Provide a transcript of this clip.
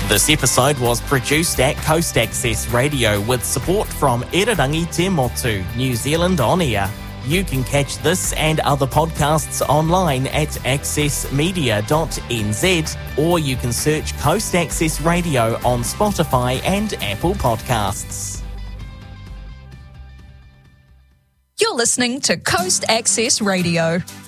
This episode was produced at Coast Access Radio with support from Irarangi Te Motu, New Zealand On Air. You can catch this and other podcasts online at accessmedia.nz, or you can search Coast Access Radio on Spotify and Apple Podcasts. You're listening to Coast Access Radio.